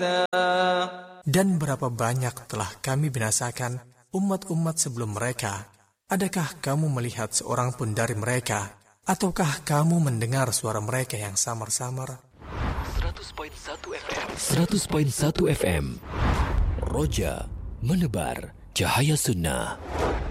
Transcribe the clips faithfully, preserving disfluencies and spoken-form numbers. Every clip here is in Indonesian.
Dan berapa banyak telah kami binasakan umat-umat sebelum mereka. Adakah kamu melihat seorang pun dari mereka? Ataukah kamu mendengar suara mereka yang samar-samar? seratus koma satu F M seratus koma satu F M Roja menebar cahaya sunnah.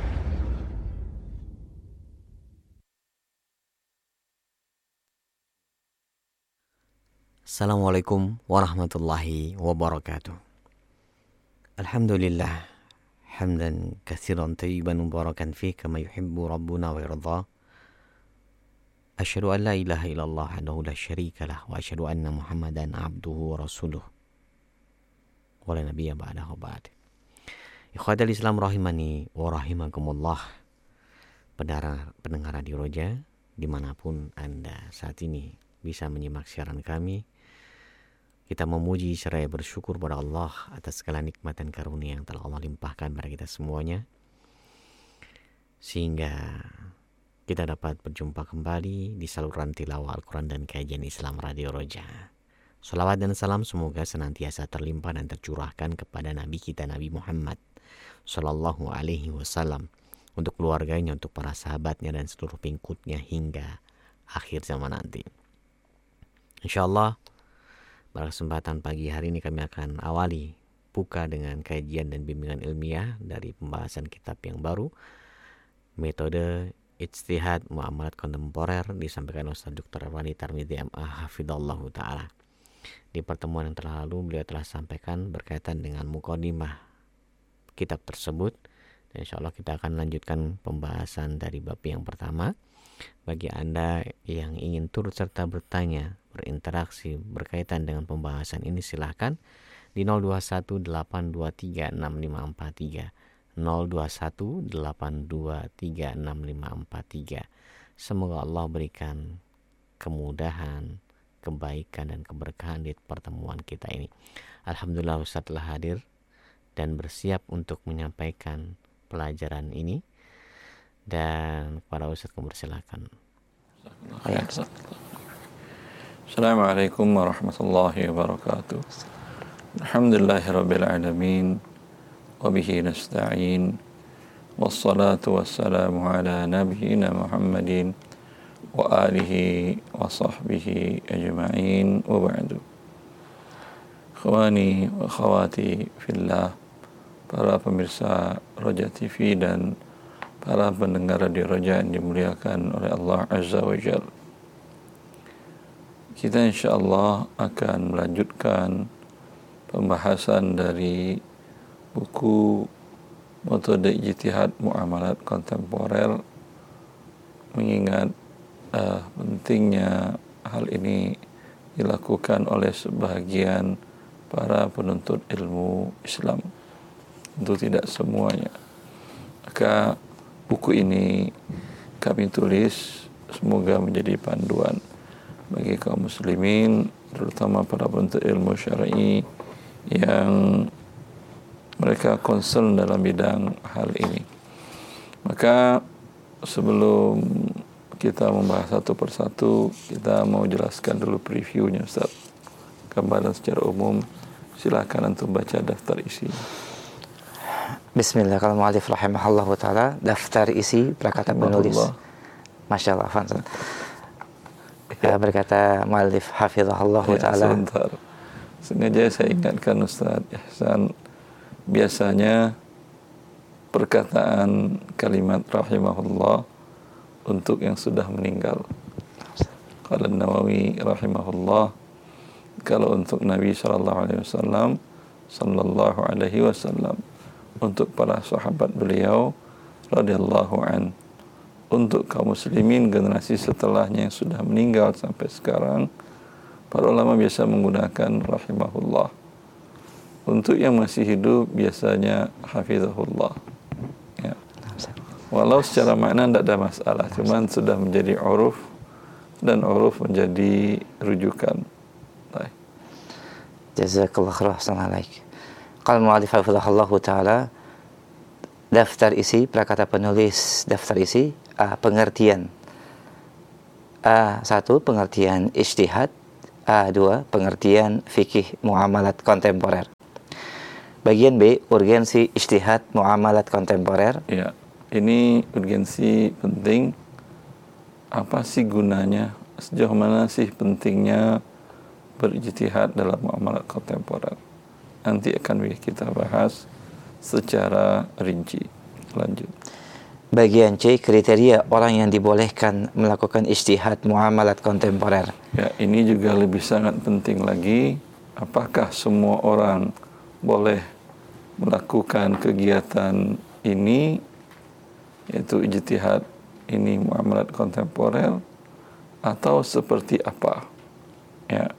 Assalamualaikum warahmatullahi wabarakatuh. Alhamdulillah hamdan katsiran tayyiban mubarakan fihi kama yuhibbu rabbuna wa yarda. Asyhadu an la ilaha illallah wahdahu la syarika lah wa asyhadu anna Muhammadan abduhu wa rasuluh. Wa la nabiyya ba'dahu ba'd. Ikhwatal Islam rahimani wa rahimakumullah. Pendengar pendengar Radio Roja dimanapun Anda saat ini bisa menyimak siaran kami, kita memuji seraya bersyukur pada Allah atas segala nikmat dan karunia yang telah Allah limpahkan pada kita semuanya, sehingga kita dapat berjumpa kembali di saluran tilawah Al-Quran dan kajian Islam Radio Roja. Salawat dan salam semoga senantiasa terlimpah dan tercurahkan kepada Nabi kita Nabi Muhammad Sallallahu Alaihi Wasallam, untuk keluarganya, untuk para sahabatnya dan seluruh pengikutnya hingga akhir zaman nanti. InsyaAllah pada kesempatan pagi hari ini kami akan awali buka dengan kajian dan bimbingan ilmiah dari pembahasan kitab yang baru, Metode Ijtihad Muamalat Kontemporer, disampaikan Ustaz Doktor Irwandi Tarmizi M A Hafidhallahu Ta'ala. Di pertemuan yang telah lalu beliau telah sampaikan berkaitan dengan mukadimah kitab tersebut, dan insyaAllah kita akan lanjutkan pembahasan dari bab yang pertama. Bagi Anda yang ingin turut serta bertanya, berinteraksi berkaitan dengan pembahasan ini, silahkan di nol dua satu delapan dua tiga enam lima empat tiga nol dua satu delapan dua tiga enam lima empat tiga. Semoga Allah berikan kemudahan, kebaikan dan keberkahan di pertemuan kita ini. Alhamdulillah Ustaz telah hadir dan bersiap untuk menyampaikan pelajaran ini, dan para Ustaz mempersilakan. Assalamualaikum warahmatullahi wabarakatuh. Alhamdulillahirabbil alamin wa bihi nasta'in wassalatu wassalamu ala nabiyyina Muhammadin wa alihi wa sahbihi ajma'in wa ba'du. Ikhwani wa akhwati fillah, para pemirsa Roja T V dan para pendengar Radio Roja yang dimuliakan oleh Allah Azza wa Jalla. Kita insyaallah akan melanjutkan pembahasan dari buku Metode Ijtihad Muamalat Kontemporer, mengingat uh, pentingnya hal ini dilakukan oleh sebagian para penuntut ilmu Islam. Tentu tidak semuanya. Maka buku ini kami tulis semoga menjadi panduan bagi kaum muslimin, terutama para penuntut ilmu syar'i yang mereka concern dalam bidang hal ini. Maka sebelum kita membahas satu persatu, kita mau jelaskan dulu previewnya, Ustaz. Gambaran secara umum, silakan untuk baca daftar isi. Bismillah, kalau mu'alif rahimahullah ta'ala, daftar isi perkataan penulis. Masya Allah, Fansan. Ya. Berkata mu'alif hafizahullah ya, ta'ala. Sebentar. Sengaja saya ingatkan Ustaz Ihsan, biasanya perkataan kalimat rahimahullah untuk yang sudah meninggal. Qala Nawawi rahimahullah, kalau untuk Nabi sallallahu alaihi wasallam sallallahu alaihi wasallam, untuk para sahabat beliau radhiyallahu an, untuk kaum muslimin generasi setelahnya yang sudah meninggal sampai sekarang, para ulama biasa menggunakan rahimahullah. Untuk yang masih hidup biasanya hafizahullah. Ya. Walau secara makna tidak ada masalah, cuman sudah menjadi uruf, dan uruf menjadi rujukan. Baik. Jazakallah khairan. Qala mu'allif hafizahullah ta'ala, daftar isi, prakata penulis daftar isi, A. Pengertian. A. Satu, pengertian ijtihad. A dua, pengertian fikih muamalat kontemporer. Bagian B, urgensi ijtihad muamalat kontemporer. Ya, ini urgensi penting. Apa sih gunanya? Sejauh mana sih pentingnya berijtihad dalam muamalat kontemporer? Nanti akan kita bahas secara rinci. Lanjut. Bagian C, kriteria orang yang dibolehkan melakukan ijtihad muamalat kontemporer. Ya, ini juga lebih sangat penting lagi. Apakah semua orang boleh melakukan kegiatan ini, yaitu ijtihad ini muamalat kontemporer, atau seperti apa? Ya.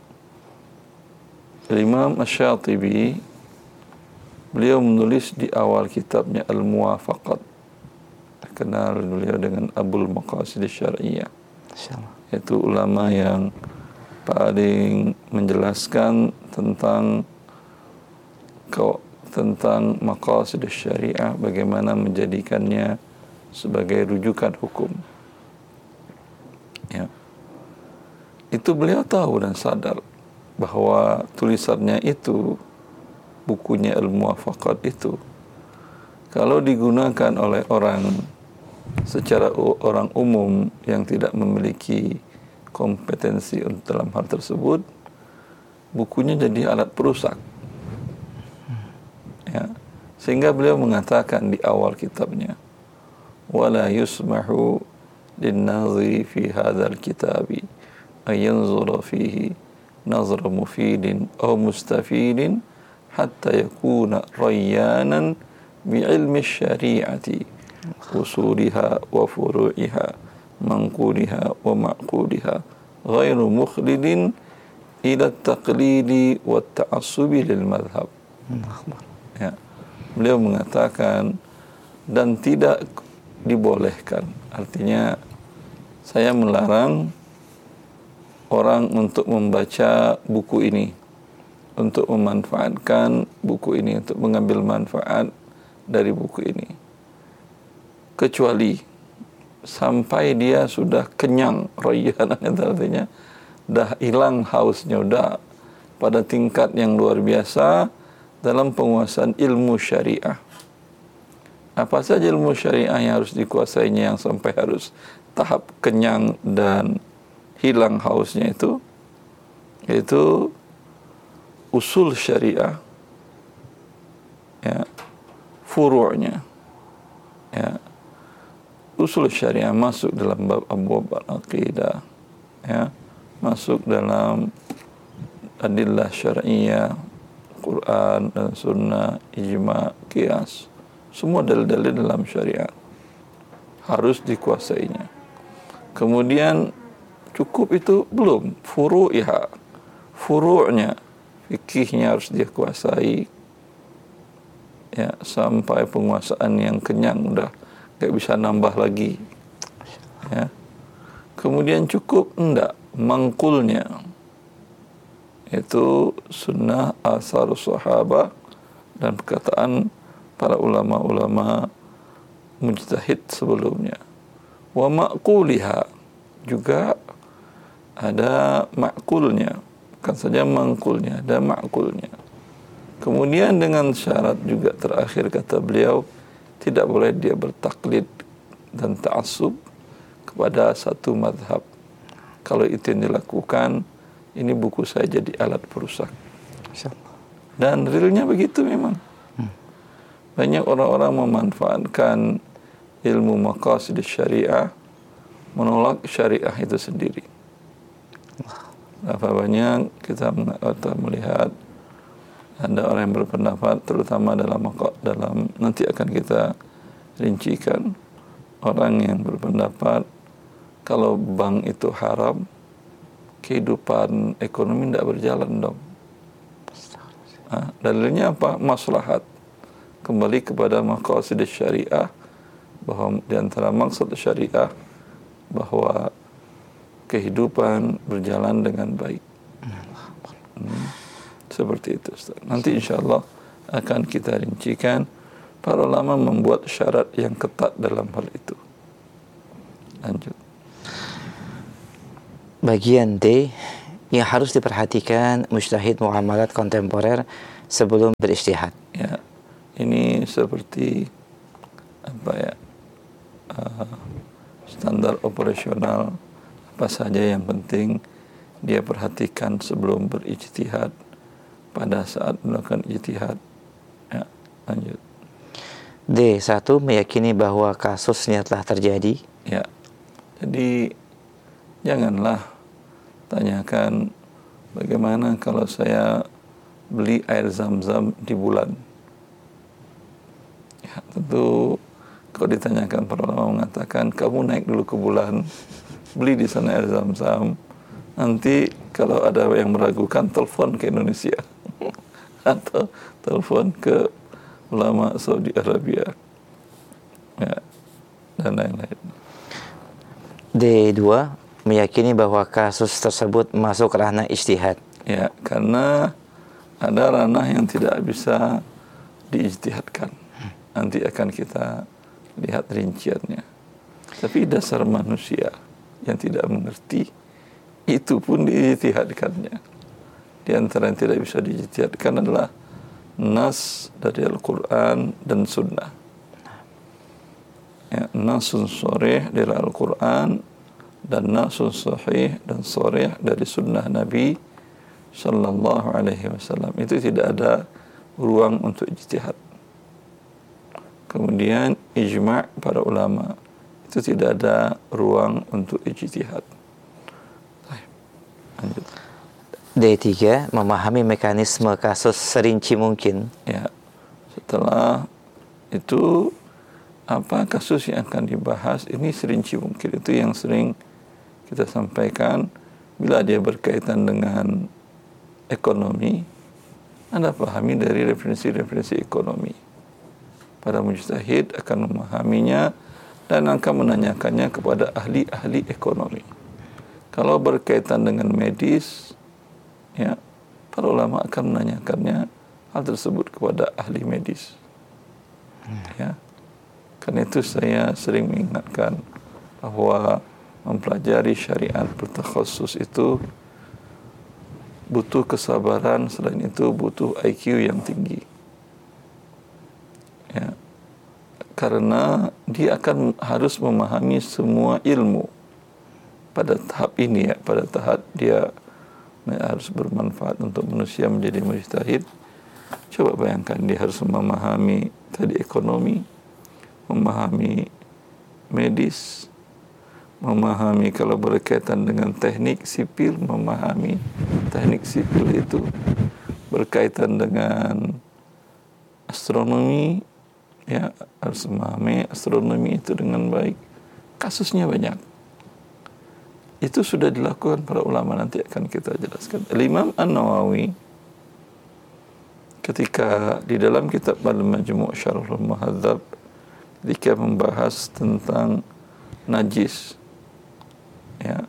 Imam Asy-Syatibi, beliau menulis di awal kitabnya Al-Muwafaqat, kenal beliau dengan Abul Maqasid Syar'iyyah, yaitu ulama yang paling menjelaskan tentang tentang maqasid syariah, bagaimana menjadikannya sebagai rujukan hukum. Ya. Itu beliau tahu dan sadar bahwa tulisannya itu, bukunya Al-Muwafaqat itu, kalau digunakan oleh orang secara orang umum yang tidak memiliki kompetensi dalam hal tersebut, bukunya jadi alat perusak. Ya. Sehingga beliau mengatakan di awal kitabnya, wala yusmahu lin-naziri fi hadzal kitabi ay yanzura fihi nazra mufidin aw mustafidin hatta yakuna rayyanan bi'ilmi syari'ati usuliha wa furu'iha manquliha wa ma'quliha ghairu mukhlidin ila at-taqlidi wa at-ta'assubi lil madhhab. Ya. Beliau mengatakan, dan tidak dibolehkan, artinya saya melarang orang untuk membaca buku ini, untuk memanfaatkan buku ini, untuk mengambil manfaat dari buku ini, kecuali sampai dia sudah kenyang, rayyanan itu artinya dah hilang hausnya, udah pada tingkat yang luar biasa dalam penguasaan ilmu syariah. Apa saja ilmu syariah yang harus dikuasainya, yang sampai harus tahap kenyang dan hilang hausnya itu, yaitu usul syariah, ya, furu'nya, ya. Usul syariah masuk dalam bab abwab al-aqidah, ya, masuk dalam adillah syar'iyyah, Quran dan sunnah, ijma, qiyas, semua dalil-dalil dalam syariat harus dikuasainya. Kemudian cukup itu belum, furu'iha, furu'nya, fikihnya harus dia kuasai, ya, sampai penguasaan yang kenyang, udah gak bisa nambah lagi, ya. Kemudian cukup enggak mangkulnya, itu sunnah, asar sahabah, dan perkataan para ulama-ulama mujtahid sebelumnya. Wa ma'quliha, juga ada ma'kulnya, bukan saja mangkulnya, ada ma'kulnya. Kemudian dengan syarat juga terakhir, kata beliau, tidak boleh dia bertaklid dan ta'assub kepada satu madhab. Kalau itu yang dilakukan, ini buku saya jadi alat perusak. Dan realnya begitu memang. Banyak orang-orang memanfaatkan ilmu maqasid syariah, menolak syariah itu sendiri. Apa banyak kita melihat ada orang yang berpendapat, terutama dalam dalam nanti akan kita rincikan, orang yang berpendapat kalau bank itu haram, kehidupan ekonomi tidak berjalan dong. Nah, dalilnya apa? Maslahat. Kembali kepada maqasid syariah, bahwa di antara maksud syariah bahwa kehidupan berjalan dengan baik. Hmm, seperti itu, Ustaz. Nanti insyaAllah akan kita rincikan. Para ulama membuat syarat yang ketat dalam hal itu. Lanjut. Bagian D, yang harus diperhatikan mujtahid muamalat kontemporer sebelum berijtihad? Ya, ini seperti apa ya, uh, standar operasional apa saja yang penting dia perhatikan sebelum berijtihad pada saat melakukan ijtihad. Ya, lanjut. D. Satu, meyakini bahwa kasusnya telah terjadi. Ya, jadi janganlah tanyakan bagaimana kalau saya beli air zam-zam di bulan. Ya, tentu kalau ditanyakan para ulama mengatakan kamu naik dulu ke bulan, beli di sana air zam-zam. Nanti kalau ada yang meragukan, telepon ke Indonesia atau telepon ke ulama Saudi Arabia, ya, dan lain-lain. D. Dua, meyakini bahwa kasus tersebut masuk ranah ijtihad. Ya, karena ada ranah yang tidak bisa diijtihadkan. Nanti akan kita lihat rinciannya. Tapi dasar manusia yang tidak mengerti, itu pun diijtihadkannya. Di antara yang tidak bisa diijtihadkan adalah nas dari Al-Quran dan Sunnah. Ya, nasun sharih dari Al-Quran dan nasun sahih dan sharih dari Sunnah Nabi Sallallahu Alaihi Wasallam. Itu tidak ada ruang untuk ijtihad. Kemudian ijma' para ulama, itu tidak ada ruang untuk ijtihad. Lanjut. D. Tiga, memahami mekanisme kasus serinci mungkin. Ya, setelah itu apa kasus yang akan dibahas ini serinci mungkin. Itu yang sering kita sampaikan. Bila dia berkaitan dengan ekonomi, Anda pahami dari referensi-referensi ekonomi. Para mujtahid akan memahaminya dan akan menanyakannya kepada ahli-ahli ekonomi. Kalau berkaitan dengan medis, ya, para ulama akan menanyakannya hal tersebut kepada ahli medis. Ya, karena itu saya sering mengingatkan bahwa mempelajari syariat bertakhasus itu butuh kesabaran, selain itu butuh I Q yang tinggi. Ya, karena dia akan harus memahami semua ilmu pada tahap ini, ya, pada tahap dia harus bermanfaat untuk manusia menjadi mujtahid. Coba bayangkan dia harus memahami tadi ekonomi, memahami medis, memahami kalau berkaitan dengan teknik sipil, memahami teknik sipil itu, berkaitan dengan astronomi, ya, harus memahami astronomi itu dengan baik. Kasusnya banyak. Itu sudah dilakukan para ulama, nanti akan kita jelaskan. Imam An-Nawawi ketika di dalam kitab Al-Majmu' Syarhul Muhadzab, ketika membahas tentang najis, ya,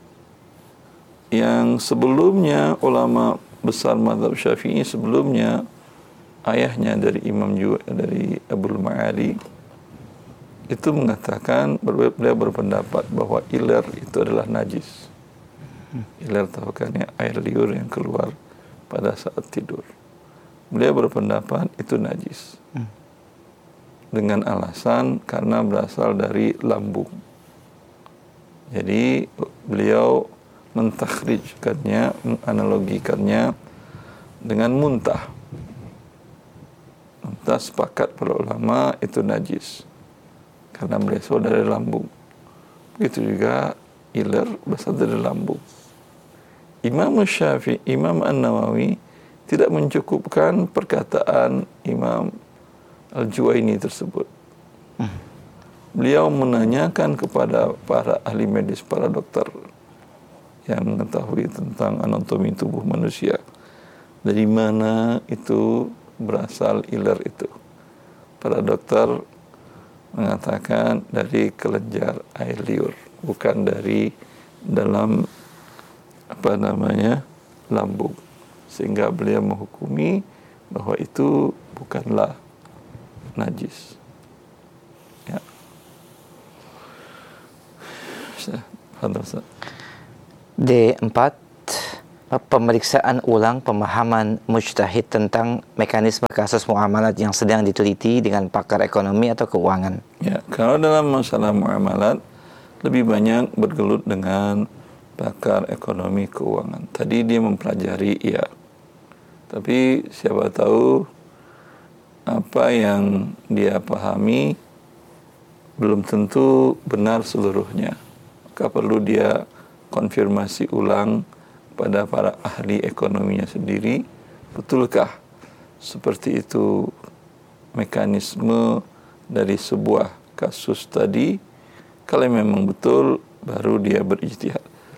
yang sebelumnya ulama besar mazhab Syafi'i, sebelumnya ayahnya dari Imam juga dari Abul Ma'ali itu mengatakan, beliau berpendapat bahwa iler itu adalah najis. Iler, tahu kan ya, air liur yang keluar pada saat tidur. Beliau berpendapat itu najis. Dengan alasan karena berasal dari lambung. Jadi beliau mentakhrijkannya, menganalogikannya dengan muntah. Muntah sepakat para ulama itu najis, karena berasal dari lambung. Begitu juga iler berasal dari lambung. Imam Syafi'i, Imam An-Nawawi tidak mencukupkan perkataan Imam Al-Juwaini tersebut. Beliau menanyakan kepada para ahli medis, para dokter yang mengetahui tentang anatomi tubuh manusia, dari mana itu berasal iler itu. Para dokter mengatakan dari kelenjar air liur, bukan dari dalam apa namanya lambung, sehingga beliau menghukumi bahwa itu bukanlah najis. Ya. D. Empat, pemeriksaan ulang pemahaman mujtahid tentang mekanisme kasus muamalat yang sedang diteliti dengan pakar ekonomi atau keuangan. Ya, kalau dalam masalah muamalat lebih banyak bergelut dengan pakar ekonomi keuangan. Tadi dia mempelajari, ya. Tapi siapa tahu apa yang dia pahami belum tentu benar seluruhnya. Maka perlu dia konfirmasi ulang pada para ahli ekonominya sendiri, betulkah seperti itu mekanisme dari sebuah kasus tadi? Kalau memang betul, baru dia berijtihad.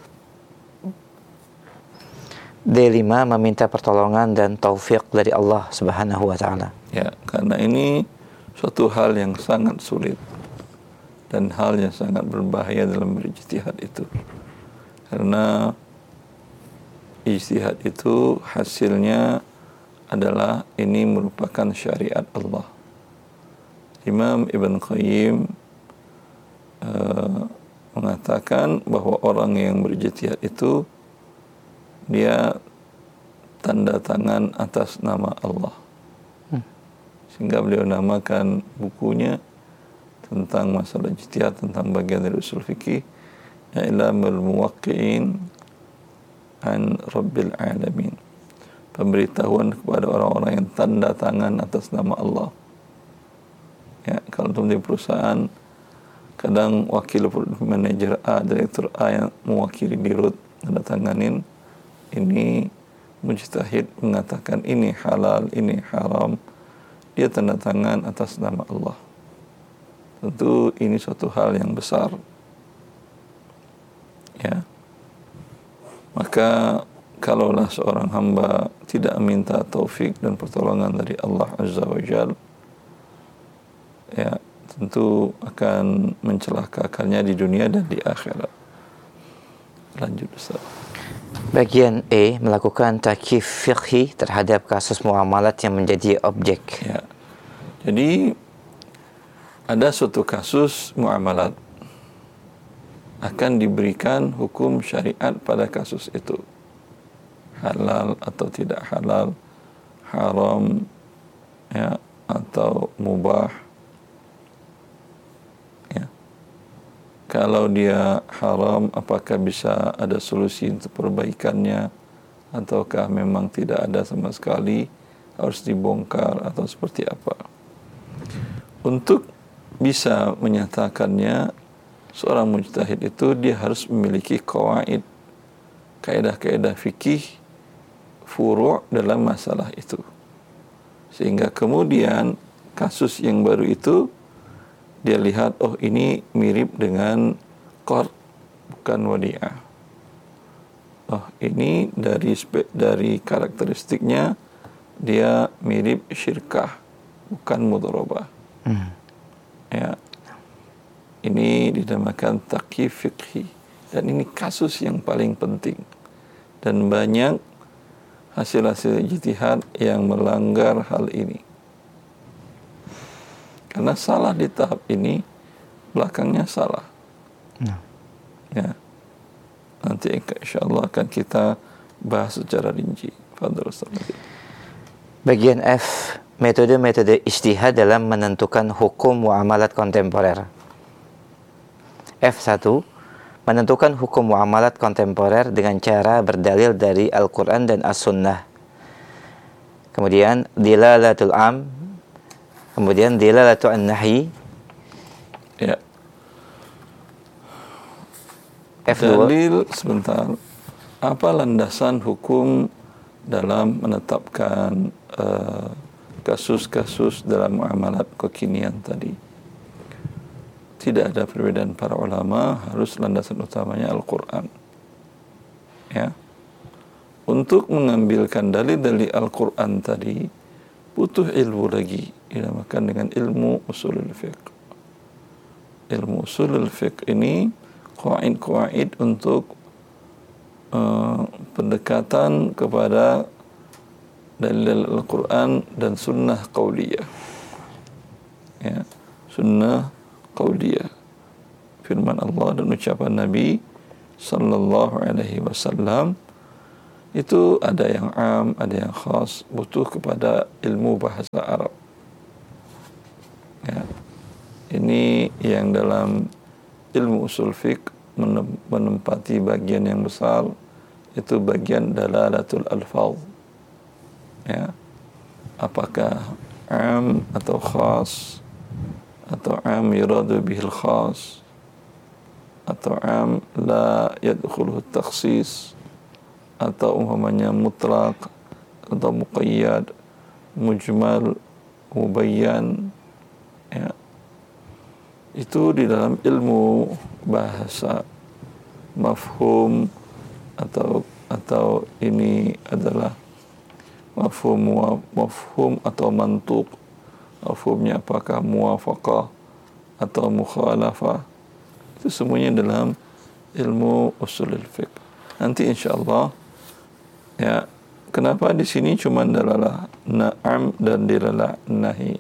D lima meminta pertolongan dan taufik dari Allah Subhanahu wa taala. Ya, karena ini suatu hal yang sangat sulit dan hal yang sangat berbahaya dalam berijtihad itu. Karena ijtihad itu hasilnya adalah ini merupakan syariat Allah. Imam Ibn Qayyim uh, mengatakan bahwa orang yang berijtihad itu dia tanda tangan atas nama Allah. Hmm. Sehingga beliau namakan bukunya tentang masalah ijtihad, tentang bagian dari usul fikih, I'lamul Muwaqqi'in an Rabbil Alamin, pemberitahuan kepada orang-orang yang tanda tangan atas nama Allah. Ya, kalau di perusahaan kadang wakil manajer A, direktur A yang mewakili dirut tanda tanganin, ini mujtahid mengatakan ini halal, ini haram, dia tanda tangan atas nama Allah. Tentu ini suatu hal yang besar. Ya. Maka kalaulah seorang hamba tidak minta taufik dan pertolongan dari Allah Azza wa Jalla, ya tentu akan mencelakakannya di dunia dan di akhirat. Lanjut, Ustaz. Bagian E, melakukan takyif fiqhi terhadap kasus muamalat yang menjadi objek. Ya. Jadi ada suatu kasus muamalat, akan diberikan hukum syariat pada kasus itu. Halal atau tidak halal, haram, ya, atau mubah. Ya. Kalau dia haram, apakah bisa ada solusi untuk perbaikannya, ataukah memang tidak ada sama sekali, harus dibongkar, atau seperti apa. Untuk bisa menyatakannya, seorang mujtahid itu dia harus memiliki qawaid, kaidah-kaidah fikih furu' dalam masalah itu. Sehingga kemudian kasus yang baru itu dia lihat, oh ini mirip dengan qard, bukan wadi'ah. Oh ini dari dari karakteristiknya dia mirip syirkah, bukan mudharabah. Hmm. Ya. Ini dinamakan takyif fiqhi, dan ini kasus yang paling penting, dan banyak hasil-hasil ijtihad yang melanggar hal ini. Karena salah di tahap ini, belakangnya salah. Nah. Ya. Nanti insyaallah akan kita bahas secara rinci. Fadhil Ustaz. Bagian F, metode-metode ijtihad dalam menentukan hukum muamalat kontemporer. F satu, menentukan hukum muamalat kontemporer dengan cara berdalil dari Al-Quran dan As-Sunnah. Kemudian dilalatul am, kemudian dilalatul an-nahi. Ya. F dua. Dalil, sebentar. Apa landasan hukum dalam menetapkan uh, kasus-kasus dalam muamalat kekinian tadi? Tidak ada perbedaan para ulama, harus landasan utamanya Al-Quran. Ya. Untuk mengambilkan dalil-dalil Al-Quran tadi, butuh ilmu lagi, dinamakan dengan ilmu usulul fiqh. Ilmu usulul fiqh ini qawaid-qawaid untuk uh, pendekatan kepada dalil Al-Quran dan sunnah qauliyah. Ya, sunnah qauliyah, firman Allah dan ucapan Nabi sallallahu alaihi wasallam Itu ada yang am, ada yang khas, butuh kepada ilmu bahasa Arab. Ya. Ini yang dalam ilmu usul fiqh menempati bagian yang besar, itu bagian dalalatul alfaz. Ya. Apakah am atau khas, atau am yuradu bihil khas, atau am la yadkhuluhu takhsis, atau umpamanya mutlak atau muqayyad, mujmal, mubayyan. Ya. Itu di dalam ilmu bahasa, mafhum atau atau ini adalah mafhum mafhum atau mantuq. Mafhumnya apakah muwafaqah atau mukhalafah. Itu semuanya dalam ilmu usulul fiqh. Nanti insyaallah, ya, kenapa di sini cuma dalalah na'am dan dalalah nahi?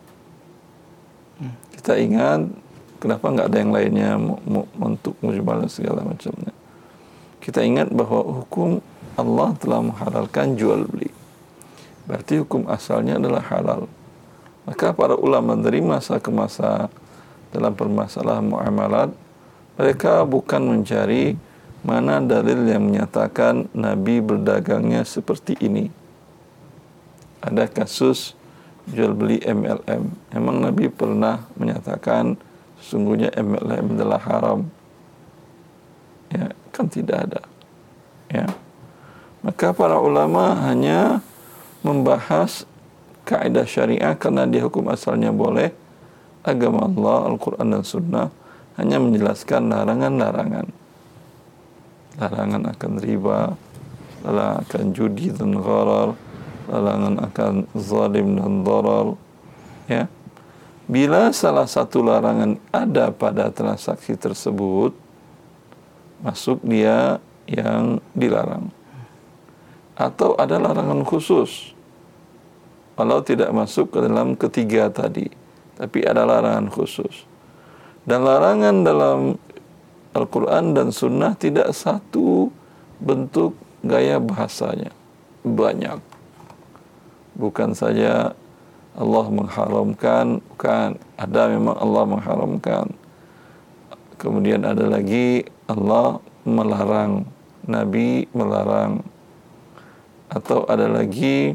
Kita ingat kenapa enggak ada yang lainnya untuk mujmal segala macamnya. Kita ingat bahwa hukum Allah telah menghalalkan jual beli. Berarti hukum asalnya adalah halal. Maka para ulama dari masa ke masa dalam permasalahan muamalat, mereka bukan mencari mana dalil yang menyatakan Nabi berdagangnya seperti ini. Ada kasus jual beli M L M. Memang Nabi pernah menyatakan sesungguhnya M L M adalah haram? Ya, kan tidak ada. Ya. Maka para ulama hanya membahas kaidah syariah karena dia hukum asalnya boleh. Agama Allah, Al-Quran dan Sunnah hanya menjelaskan larangan-larangan. Larangan akan riba, larangan akan judi dan gharar, larangan akan zalim dan darar. Ya. Bila salah satu larangan ada pada transaksi tersebut, masuk dia yang dilarang. Atau ada larangan khusus, walau tidak masuk ke dalam ketiga tadi, tapi ada larangan khusus. Dan larangan dalam Al-Quran dan Sunnah tidak satu bentuk gaya bahasanya, banyak. Bukan saja Allah mengharamkan, bukan, ada memang Allah mengharamkan. Kemudian ada lagi Allah melarang, Nabi melarang. Atau ada lagi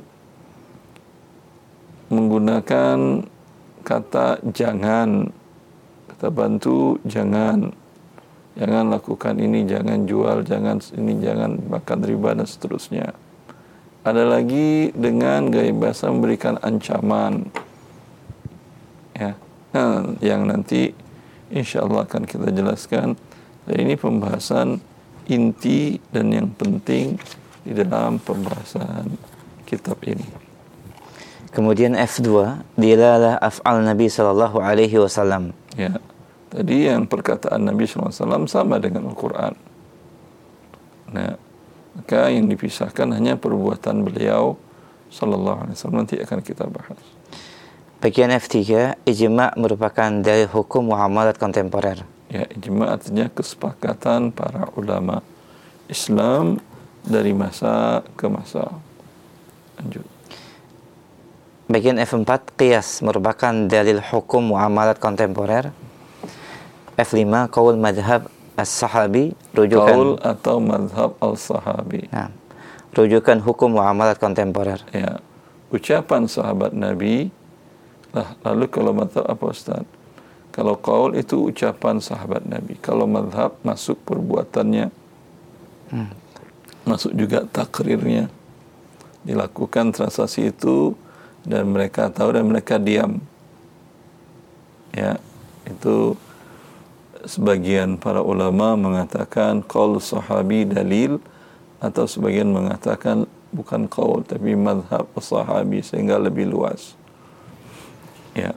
menggunakan kata jangan, kata bantu jangan, jangan lakukan ini, jangan jual, jangan ini, jangan makan riba dan seterusnya. Ada lagi dengan gaya bahasa memberikan ancaman, ya, nah, yang nanti insyaallah akan kita jelaskan. Dan ini pembahasan inti dan yang penting di dalam pembahasan kitab ini. Kemudian F dua, dilalah af'al Nabi sallallahu alaihi wasallam. Ya. Tadi yang perkataan Nabi sallallahu alaihi wasallam sama dengan Al-Qur'an. Nah, maka yang dipisahkan hanya perbuatan beliau sallallahu alaihi wasallam, nanti akan kita bahas. Bagian F tiga, ijma' merupakan dalil hukum muamalat kontemporer. Ya, ijma' artinya kesepakatan para ulama Islam dari masa ke masa. Lanjut. Bagian F empat, qiyas merupakan dalil hukum muamalat kontemporer. F lima, qaul madhab as-sahabi, rujukan qaul atau madhab al-sahabi. Nah, rujukan hukum muamalat kontemporer. Ya, ucapan sahabat Nabi. Lah, lalu kalau madhab apa Ustaz? Kalau qaul itu ucapan sahabat Nabi. Kalau madhab masuk perbuatannya. Hmm. Masuk juga takrirnya, dilakukan transaksi itu dan mereka tahu dan mereka diam. Ya, itu sebagian para ulama mengatakan qaul sahabi dalil, atau sebagian mengatakan bukan qaul tapi mazhab sahabi sehingga lebih luas. Ya.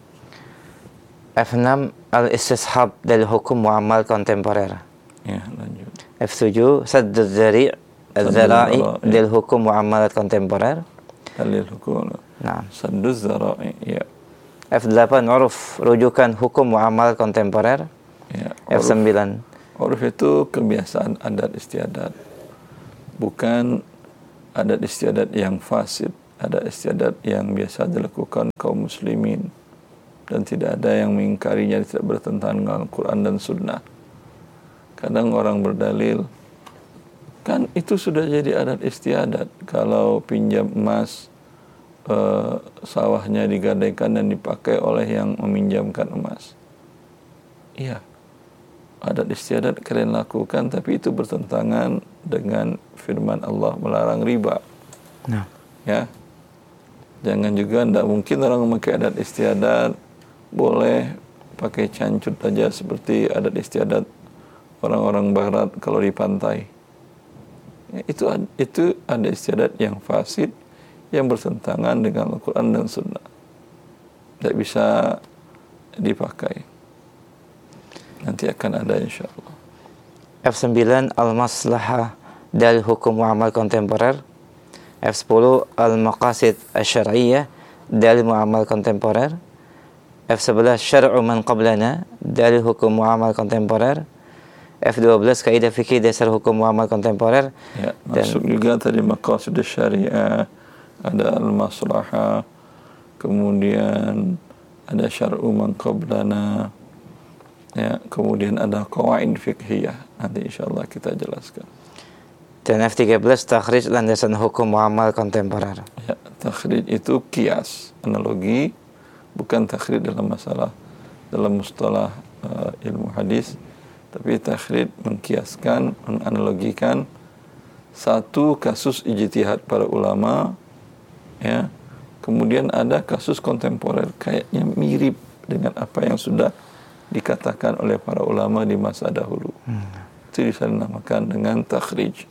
F enam, al-istishab dari hukum muamal kontemporer. Ya, lanjut. F tujuh, saddud dzari' al-dzara'i dari hukum muamalat kontemporer. Dalil hukum. Nah. Saddud dzara'i, ya. F delapan, uruf, rujukan hukum muamalat kontemporer. Ya, F sembilan, uruf itu kebiasaan adat istiadat, bukan adat istiadat yang fasid, ada istiadat yang biasa dilakukan kaum muslimin dan tidak ada yang mengingkarinya, tidak bertentangan dengan Al-Quran dan Sunnah. Kadang orang berdalil, kan itu sudah jadi adat istiadat. Kalau pinjam emas, eh, sawahnya digadaikan dan dipakai oleh yang meminjamkan emas. Iya, adat istiadat kalian lakukan, tapi itu bertentangan dengan firman Allah melarang riba. Nah. Ya, jangan juga, tidak mungkin orang memakai adat istiadat boleh pakai cancut aja seperti adat istiadat orang-orang barat kalau di pantai. Ya, itu itu adat istiadat yang fasid, yang bertentangan dengan Al-Quran dan Sunnah, tidak bisa dipakai. Nanti akan ada insyaallah. F sembilan Al-Maslahah dari hukum muamal kontemporer. F sepuluh Al-Maqasid Asy-Syar'iyyah dari muamal kontemporer. F sebelas Syar'u man qablana dari hukum muamal kontemporer. F dua belas Kaidah fikih dasar hukum muamal kontemporer. Ya, masuk dan juga tadi Maqasid Asy-Syar'iyyah, ada Al-Maslahah, kemudian ada Syar'u man qablana. Ya, kemudian ada qawaid fiqhiyah, nanti insyaallah kita jelaskan. Dan F tiga belas takhrij landasan hukum muamal kontemporer. Ya, takhrij itu kias, analogi, bukan takhrij dalam masalah dalam mustalah uh, ilmu hadis, tapi takhrij mengkiaskan, menganalogikan satu kasus ijtihad para ulama, ya. Kemudian ada kasus kontemporer kayaknya mirip dengan apa yang sudah dikatakan oleh para ulama di masa dahulu. Hmm. Itu bisa dinamakan dengan takhrij.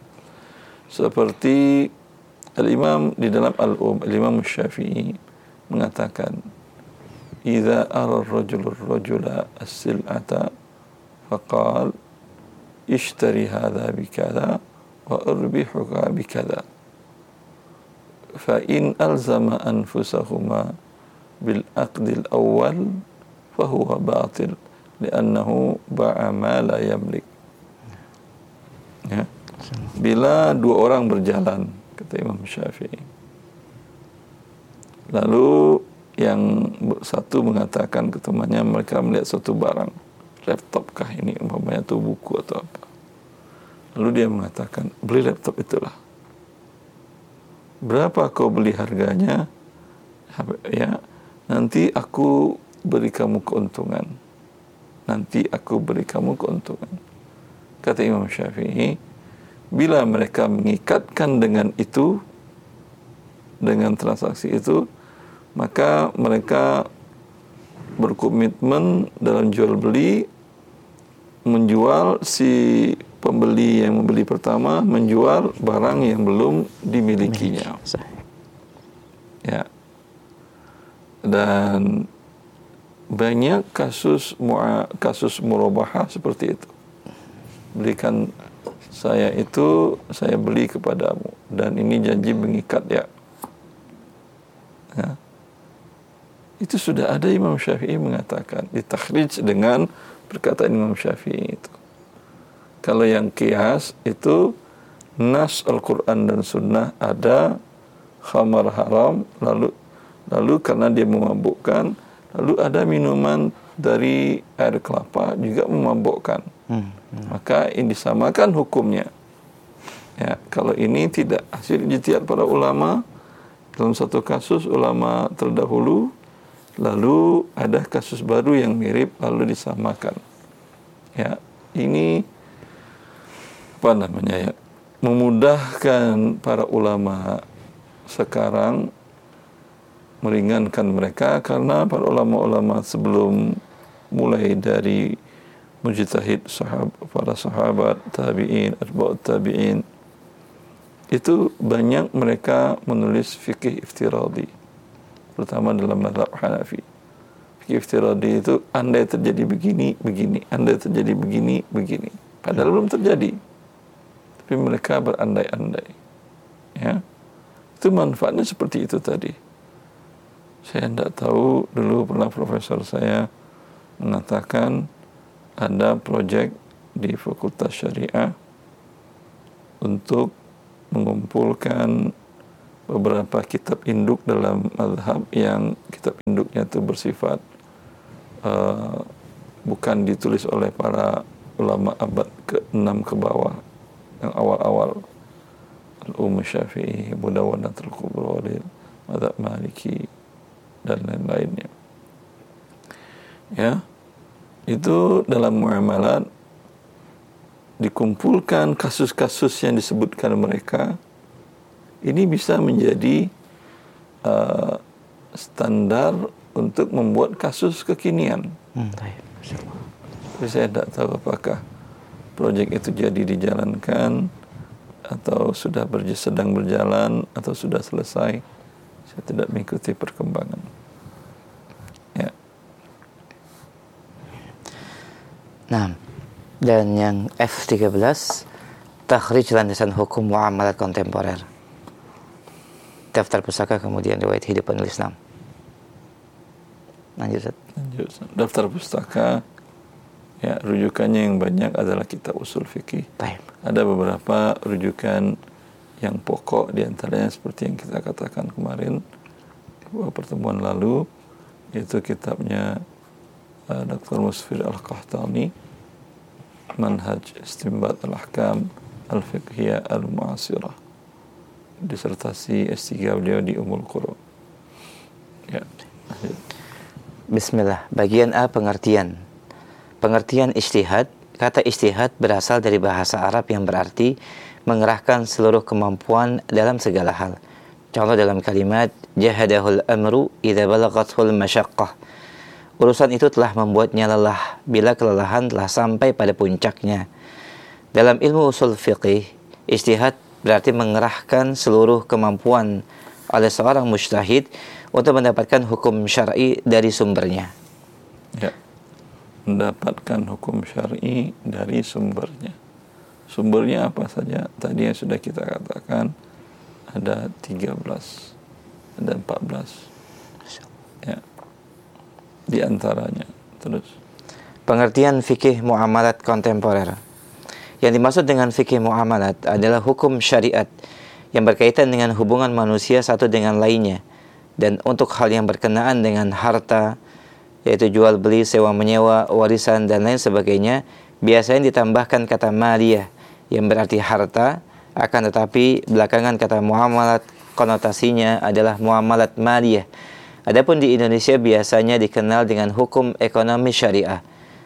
Seperti Al-Imam di dalam Al-Um, Al-Imam Syafi'i mengatakan, "Idza ara ar-rajulu ar-rajula as-sil'ata faqal ishtari hadha bikadha wa urbihuka bikadha. Fa in alzama anfusahuma bil aqdi al-awwal fa huwa batil li'annahu ba'a ma la yamlik." Ya. Bila dua orang berjalan, kata Imam Syafi'i, lalu yang satu mengatakan ke temannya, mereka melihat suatu barang, laptopkah ini, umpamanya itu buku atau apa, lalu dia mengatakan, beli laptop itulah. Berapa kau beli harganya? Ya, nanti aku beri kamu keuntungan. Nanti aku beri kamu keuntungan. Kata Imam Syafi'i, bila mereka mengikatkan dengan itu, dengan transaksi itu, maka mereka berkomitmen dalam jual beli, menjual, si pembeli yang membeli pertama menjual barang yang belum dimilikinya. Ya. Dan banyak kasus kasus murabahah seperti itu. Belikan saya itu, saya beli kepadamu, dan ini janji mengikat ya. Ya. Itu sudah ada. Imam Syafi'i mengatakan, ditakhrij dengan perkataan Imam Syafi'i itu. Kalau yang qiyas itu nas Al-Quran dan Sunnah ada khamar haram, lalu lalu karena dia memabukkan, lalu ada minuman dari air kelapa juga memabukkan. Hmm, hmm. Maka ini disamakan hukumnya. Ya, kalau ini tidak hasil ijtihad para ulama, dalam satu kasus ulama terdahulu, lalu ada kasus baru yang mirip, lalu disamakan. Ya, ini apa namanya ya? Memudahkan para ulama sekarang, meringankan mereka, karena para ulama-ulama sebelum mulai dari mujtahid sahab, para sahabat, tabi'in, atba'ut tabi'in, itu banyak mereka menulis fikih iftiradi, terutama dalam mazhab Hanafi. Fikih iftiradi itu andai terjadi begini, begini, andai terjadi begini, begini. Padahal belum terjadi, tapi mereka berandai-andai. Ya, itu manfaatnya seperti itu tadi. Saya tidak tahu, dulu pernah profesor saya mengatakan ada proyek di Fakultas Syariah untuk mengumpulkan beberapa kitab induk dalam mazhab yang kitab induknya itu bersifat uh, bukan ditulis oleh para ulama abad ke enam ke bawah, yang awal-awal, Al-Umm Syafi'i, Mudawwanatul Kubra, mazhab Maliki dan lain-lainnya. Ya, itu dalam muamalat dikumpulkan kasus-kasus yang disebutkan mereka. Ini bisa menjadi uh, standar untuk membuat kasus kekinian. Hmm, Tapi saya tidak tahu apakah proyek itu jadi dijalankan atau sudah berj- sedang berjalan atau sudah selesai. Saya tidak mengikuti perkembangan. Ya. Nah, dan yang F tiga belas, takhrij landasan hukum muamalat kontemporer. Daftar pusaka, kemudian riwayat hidup penulis Islam. Lanjut, Ustaz. Lanjut. Daftar pustaka, ya, rujukannya yang banyak adalah kitab usul fikih. Baik. Ada beberapa rujukan yang pokok, diantaranya seperti yang kita katakan kemarin dua pertemuan lalu, yaitu kitabnya uh, Doktor Musfir Al-Qahtani, Manhaj Istinbat Al-Ahkam Al-Fiqhiyah Al-Mu'asirah, disertasi S tiga beliau di Ummul Qura. Ya. Bismillah. Bagian A, pengertian. Pengertian ijtihad. Kata ijtihad berasal dari bahasa Arab yang berarti mengerahkan seluruh kemampuan dalam segala hal. Contoh dalam kalimat jahadahul amru idza balagathul masyaqqah. Urusan itu telah membuatnya lelah bila kelelahan telah sampai pada puncaknya. Dalam ilmu usul fiqih, ijtihad berarti mengerahkan seluruh kemampuan oleh seorang mujtahid untuk mendapatkan hukum syar'i dari sumbernya. Ya. Mendapatkan hukum syar'i dari sumbernya. Sumbernya apa saja? Tadi yang sudah kita katakan ada tiga belas, ada empat belas. Ya. Di antaranya. Terus. Pengertian fikih muamalat kontemporer. Yang dimaksud dengan fikih muamalat adalah hukum syariat yang berkaitan dengan hubungan manusia satu dengan lainnya, dan untuk hal yang berkenaan dengan harta, yaitu jual beli, sewa menyewa, warisan dan lain sebagainya, biasanya ditambahkan kata maliyah yang berarti harta, akan tetapi belakangan kata muamalat konotasinya adalah muamalat maliyah. Adapun di Indonesia biasanya dikenal dengan hukum ekonomi syariah.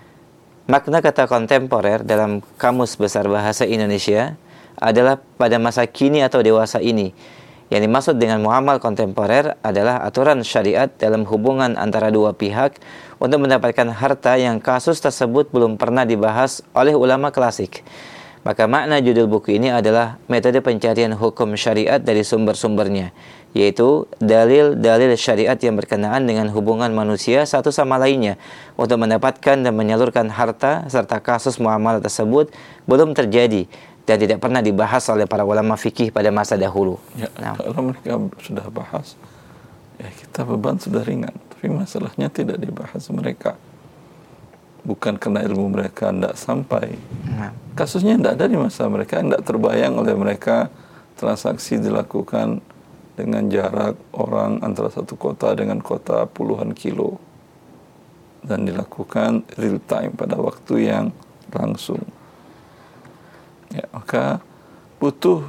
Makna kata kontemporer dalam Kamus Besar Bahasa Indonesia adalah pada masa kini atau dewasa ini. Yang dimaksud dengan muamal kontemporer adalah aturan syariat dalam hubungan antara dua pihak untuk mendapatkan harta yang kasus tersebut belum pernah dibahas oleh ulama klasik. Maka makna judul buku ini adalah metode pencarian hukum syariat dari sumber-sumbernya, yaitu dalil-dalil syariat yang berkenaan dengan hubungan manusia satu sama lainnya untuk mendapatkan dan menyalurkan harta, serta kasus muamalah tersebut belum terjadi dan tidak pernah dibahas oleh para ulama fikih pada masa dahulu. Ya, nah. Kalau mereka sudah bahas, ya kita beban sudah ringan, tapi masalahnya tidak dibahas mereka. Bukan karena ilmu mereka tidak sampai. Nah. Kasusnya tidak ada di masa mereka, tidak terbayang oleh mereka transaksi dilakukan dengan jarak orang antara satu kota dengan kota puluhan kilo dan dilakukan real time pada waktu yang langsung. Ya, maka butuh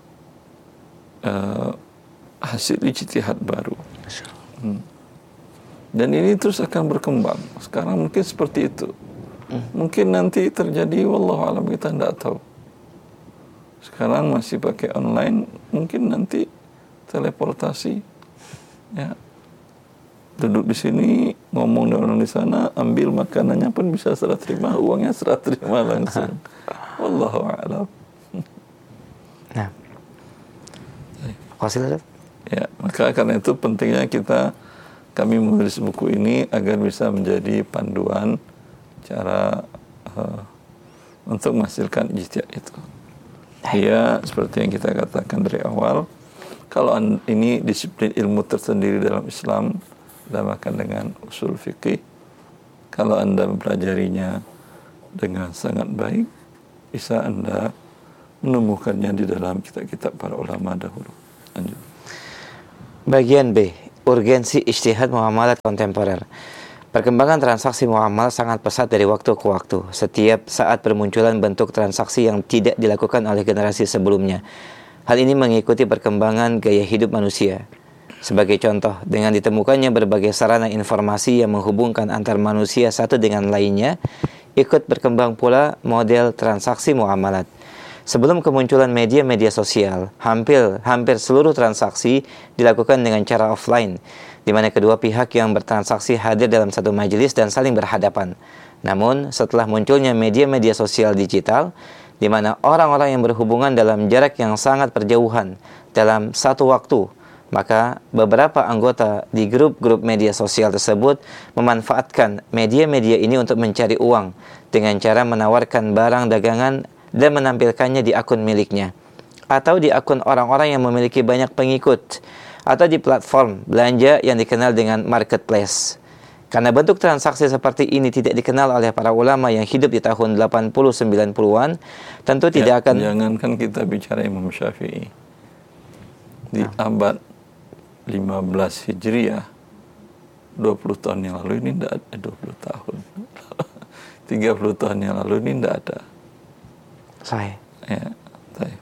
uh, hasil ijtihad baru. Hmm. Dan ini terus akan berkembang. Sekarang mungkin seperti itu. Hmm. Mungkin nanti terjadi, wallahu alam, kita tidak tahu. Sekarang masih pakai online, mungkin nanti teleportasi. Ya. Duduk di sini, ngomong dengan orang di sana, ambil makanannya pun bisa serah terima, uangnya serah terima langsung. Wallahu a'lam. Nah. Kasih. Ya, maka karena itu pentingnya kita kami menulis buku ini agar bisa menjadi panduan cara uh, untuk menghasilkan ijtihad itu. Ya, seperti yang kita katakan dari awal, kalau ini disiplin ilmu tersendiri dalam Islam, dinamakan dengan usul fikih. Kalau Anda mempelajarinya dengan sangat baik, bisa Anda menemukannya di dalam kitab-kitab para ulama dahulu. Lanjut. Bagian B, urgensi ijtihad muamalat kontemporer. Perkembangan transaksi muamalah sangat pesat dari waktu ke waktu. Setiap saat bermunculan bentuk transaksi yang tidak dilakukan oleh generasi sebelumnya. Hal ini mengikuti perkembangan gaya hidup manusia. Sebagai contoh, dengan ditemukannya berbagai sarana informasi yang menghubungkan antar manusia satu dengan lainnya, ikut berkembang pula model transaksi muamalat. Sebelum kemunculan media-media sosial, hampir hampir seluruh transaksi dilakukan dengan cara offline, di mana kedua pihak yang bertransaksi hadir dalam satu majelis dan saling berhadapan. Namun, setelah munculnya media-media sosial digital, di mana orang-orang yang berhubungan dalam jarak yang sangat berjauhan dalam satu waktu, maka beberapa anggota di grup-grup media sosial tersebut memanfaatkan media-media ini untuk mencari uang dengan cara menawarkan barang dagangan dan menampilkannya di akun miliknya, atau di akun orang-orang yang memiliki banyak pengikut, atau di platform belanja yang dikenal dengan marketplace. Karena bentuk transaksi seperti ini tidak dikenal oleh para ulama yang hidup di tahun delapan puluh sembilan puluhan, tentu ya, tidak akan... Jangankan kita bicara Imam Syafi'i. Di nah. abad lima belas Hijriah, dua puluh tahun yang lalu ini tidak ada, dua puluh tahun. tiga puluh tahun yang lalu ini tidak ada. Sahih. Ya, sahih.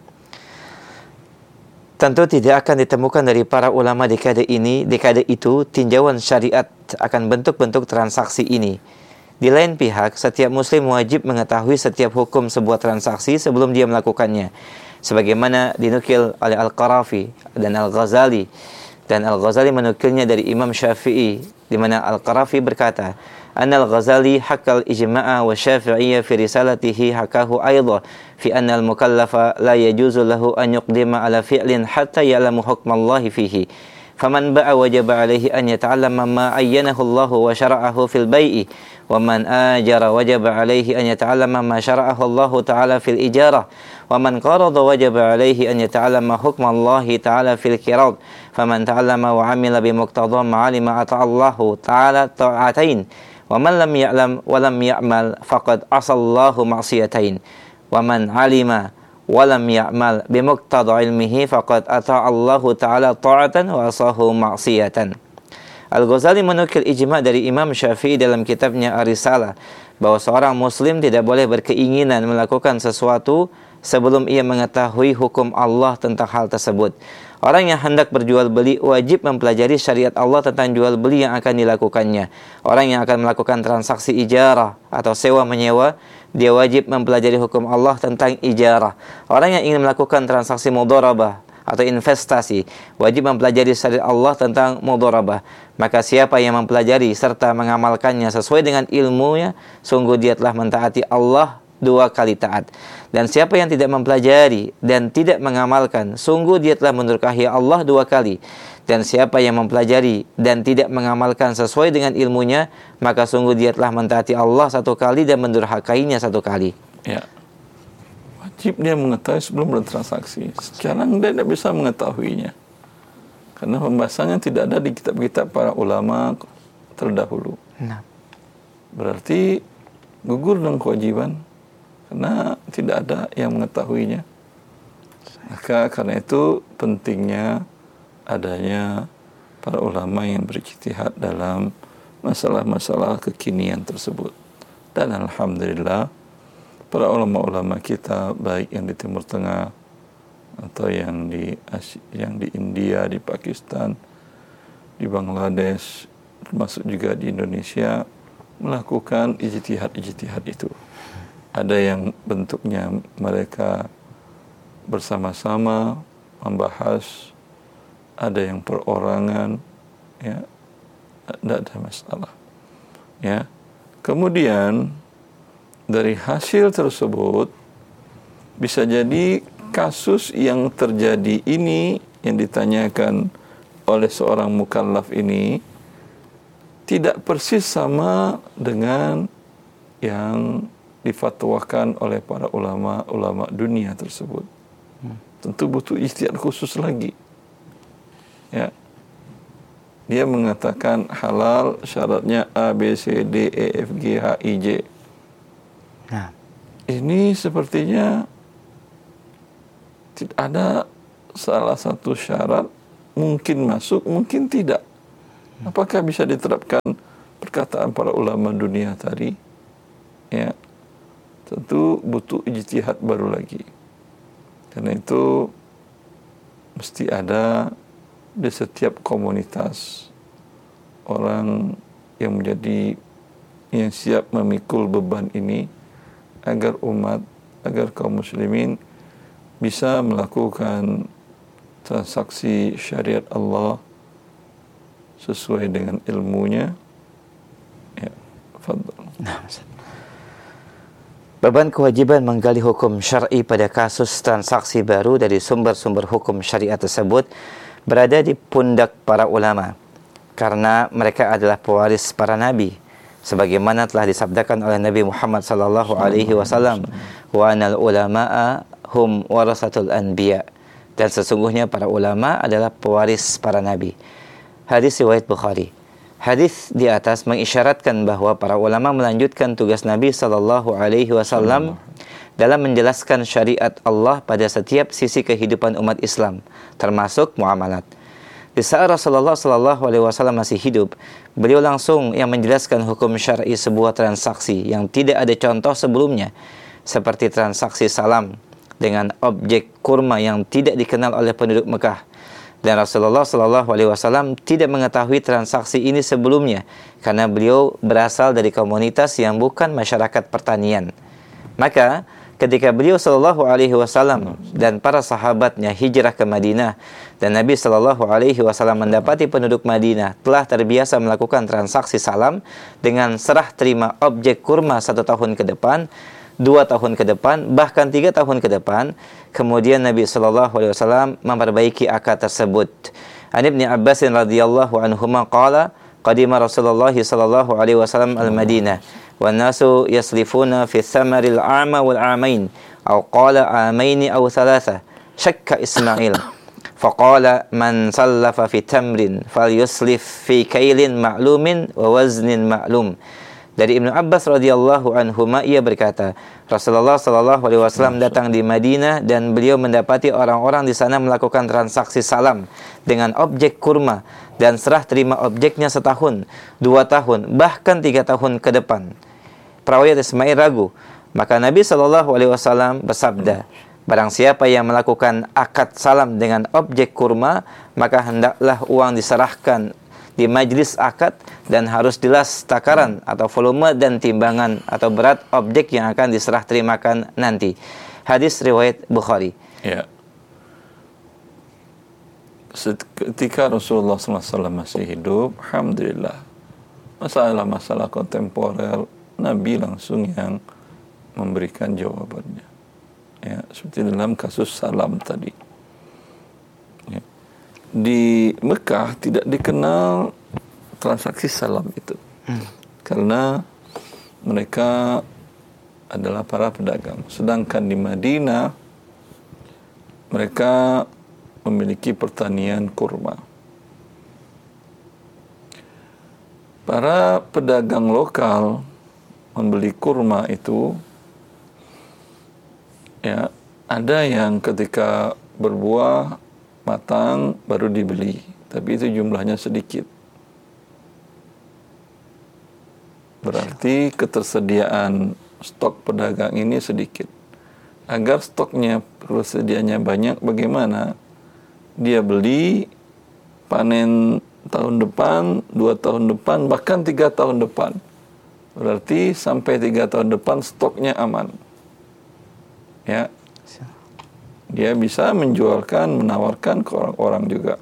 Tentu tidak akan ditemukan dari para ulama dekade ini, dekade itu, tinjauan syariat akan bentuk-bentuk transaksi ini. Di lain pihak, setiap muslim wajib mengetahui setiap hukum sebuah transaksi sebelum dia melakukannya. Sebagaimana dinukil oleh Al-Qarafi dan Al-Ghazali. Dan Al-Ghazali menukilnya dari Imam Syafi'i, di mana Al-Qarafi berkata, Anna Al-Ghazali hakal ijma'a wa syafi'iyya fi risalatihi hakahu ayda fi anna al-mukallafa la yajuzu lahu an yuqdima ala fi'lin hatta ya'lamu hukmallahi fihi. Faman ba'a wajaba alaihi an yata'allama ma ayyanahu Allah wa syara'ahu fil bai'i wa man ajara wajaba alaihi an yata'allama ma syara'ahu Allah ta'ala fil ijarah wa man qarada wajaba alaihi an yata'allama hukmallahi ta'ala fil qirad faman ta'allama wa 'amila bi muqtada ma 'alima ata'allahu ta'ala ta'atain wa man lam ya'lam wa lam ya'mal faqad asallahu ma'siyatain wa man 'alima wa lam ya'mal bi muqtada ilmihi faqad ata'allahu ta'ala ta'atan wa asahu ma'siyatan. Al-Ghazali menukil ijma' dari Imam Syafi'i dalam kitabnya Ar-Risalah bahwa seorang muslim tidak boleh berkeinginan melakukan sesuatu sebelum ia mengetahui hukum Allah tentang hal tersebut. Orang yang hendak berjual beli wajib mempelajari syariat Allah tentang jual beli yang akan dilakukannya. Orang yang akan melakukan transaksi ijarah atau sewa menyewa, dia wajib mempelajari hukum Allah tentang ijarah. Orang yang ingin melakukan transaksi mudharabah atau investasi, wajib mempelajari syariat Allah tentang mudharabah. Maka siapa yang mempelajari serta mengamalkannya sesuai dengan ilmunya, sungguh dia telah mentaati Allah dua kali taat. Dan siapa yang tidak mempelajari dan tidak mengamalkan, sungguh dia telah mendurhakai Allah dua kali. Dan siapa yang mempelajari dan tidak mengamalkan sesuai dengan ilmunya, maka sungguh dia telah mentaati Allah satu kali dan mendurhakainya satu kali. Ya, wajib dia mengetahui sebelum bertransaksi. Sekarang dia tidak bisa mengetahuinya, karena pembahasannya tidak ada di kitab-kitab para ulama terdahulu. Nah. Berarti gugur dengan kewajiban, karena tidak ada yang mengetahuinya. Maka karena itu pentingnya adanya para ulama yang berijtihad dalam masalah-masalah kekinian tersebut. Dan alhamdulillah para ulama-ulama kita, baik yang di Timur Tengah atau yang di Asia, yang di India, di Pakistan, di Bangladesh, termasuk juga di Indonesia, melakukan ijtihad-ijtihad itu. Ada yang bentuknya mereka bersama-sama membahas, ada yang perorangan, ya, tidak ada masalah. Ya, kemudian dari hasil tersebut bisa jadi kasus yang terjadi ini yang ditanyakan oleh seorang mukallaf ini tidak persis sama dengan yang difatwakan oleh para ulama-ulama dunia tersebut. Hmm. Tentu butuh ijtihad khusus lagi. Ya. Dia mengatakan halal syaratnya A, B, C, D, E, F, G, H, I, J. Nah. Ini sepertinya tidak ada salah satu syarat, mungkin masuk, mungkin tidak. Apakah bisa diterapkan perkataan para ulama dunia tadi? Ya, tentu butuh ijtihad baru lagi. Karena itu mesti ada di setiap komunitas orang yang menjadi yang siap memikul beban ini, agar umat, agar kaum muslimin bisa melakukan transaksi syariat Allah sesuai dengan ilmunya. Ya, fadhal. Nah, beban kewajiban menggali hukum syar'i pada kasus transaksi baru dari sumber-sumber hukum syariat tersebut berada di pundak para ulama, karena mereka adalah pewaris para nabi, sebagaimana telah disabdakan oleh Nabi Muhammad sallallahu alaihi wasallam, wa anal ulama'a hum warasatul anbiya, dan sesungguhnya para ulama adalah pewaris para nabi. Hadis riwayat Bukhari. Hadis di atas mengisyaratkan bahwa para ulama melanjutkan tugas Nabi sallallahu alaihi wasallam dalam menjelaskan syariat Allah pada setiap sisi kehidupan umat Islam, termasuk muamalat. Di saat Rasulullah sallallahu alaihi wasallam masih hidup, beliau langsung yang menjelaskan hukum syar'i sebuah transaksi yang tidak ada contoh sebelumnya, seperti transaksi salam dengan objek kurma yang tidak dikenal oleh penduduk Mekah. Dan Rasulullah sallallahu alaihi wasallam tidak mengetahui transaksi ini sebelumnya, karena beliau berasal dari komunitas yang bukan masyarakat pertanian. Maka ketika beliau sallallahu alaihi wasallam dan para sahabatnya hijrah ke Madinah, dan Nabi sallallahu alaihi wasallam mendapati penduduk Madinah telah terbiasa melakukan transaksi salam dengan serah terima objek kurma satu tahun ke depan, dua tahun ke depan, bahkan tiga tahun ke depan, kemudian Nabi sallallahu alaihi wasallam memperbaiki akad tersebut. An Ibnu Abbas radhiyallahu anhuma qala qadima Rasulullah sallallahu alaihi wasallam al-Madinah wan nasu yaslifuna fi thamaril a'ma wal a'main aw qala a'maini aw thalatha shakka Ismail faqala man sallafa fi tamrin falyuslif fi kailin ma'lumin wa waznin ma'lum. Dari Ibnu Abbas radhiyallahu anhuma, ia berkata, Rasulullah sallallahu alaihi wasallam datang di Madinah dan beliau mendapati orang-orang di sana melakukan transaksi salam dengan objek kurma dan serah terima objeknya setahun, dua tahun, bahkan tiga tahun ke depan. Perawi Ismail ragu. Maka Nabi sallallahu alaihi wasallam bersabda, barang siapa yang melakukan akad salam dengan objek kurma, maka hendaklah uang diserahkan di majlis akad dan harus jelas takaran atau volume dan timbangan atau berat objek yang akan diserah terimakan nanti. Hadis riwayat Bukhari. Ya. Ketika Rasulullah sallallahu alaihi wasallam masih hidup, alhamdulillah, masalah-masalah kontemporer Nabi langsung yang memberikan jawabannya. Ya, seperti dalam kasus salam tadi. Ya. Di Mekah tidak dikenal transaksi salam itu, hmm. karena mereka adalah para pedagang. Sedangkan di Madinah mereka memiliki pertanian kurma. Para pedagang lokal membeli kurma itu, ya, ada yang ketika berbuah matang baru dibeli, tapi itu jumlahnya sedikit. Berarti ketersediaan stok pedagang ini sedikit. Agar stoknya, persediaannya banyak, bagaimana? Dia beli, panen tahun depan, dua tahun depan, bahkan tiga tahun depan. Berarti sampai tiga tahun depan stoknya aman. Ya, dia bisa menjualkan, menawarkan ke orang-orang juga.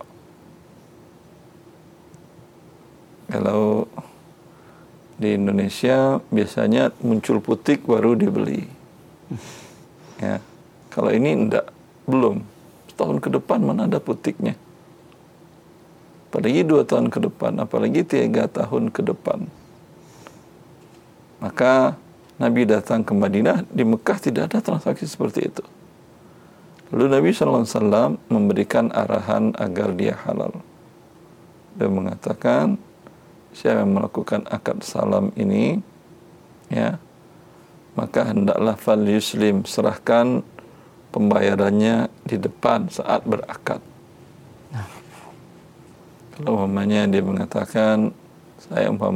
Kalau di Indonesia biasanya muncul putik baru dibeli. Ya, kalau ini enggak, belum. Setahun ke depan mana ada putiknya. Apalagi dua tahun ke depan, apalagi tiga tahun ke depan. Maka Nabi datang ke Madinah, di Mekah tidak ada transaksi seperti itu. Lalu Nabi shallallahu alaihi wasallam memberikan arahan agar dia halal. Dia mengatakan, siapa yang melakukan akad salam ini, ya, maka hendaklah fal yuslim, serahkan pembayarannya di depan saat berakad. Kalau umpamanya dia mengatakan, saya umpamanya